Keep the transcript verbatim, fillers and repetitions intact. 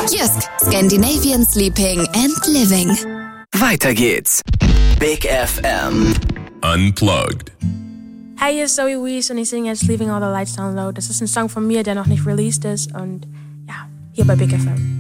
Jysk, Scandinavian Sleeping and Living. Weiter geht's. Big F M. Unplugged. Hi, hier ist Zoe Wees und ich singe jetzt Leaving All the Lights Down Low. Das ist ein Song von mir, der noch nicht released ist und ja, hier bei Big F M.